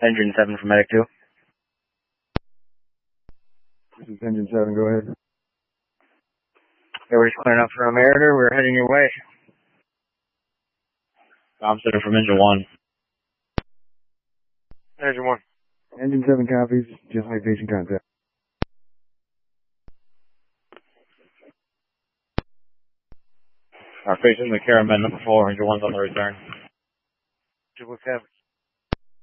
Engine 7 from Medic 2. This is Engine 7, go ahead. Yeah, we're just clearing up from Meritor. We're heading your way. I'm sitting from Engine 1. Engine 1. Engine 7 copies, just like station contact. Facing the Caravan number 4, Engine 1's on the return. Engine 1 copy.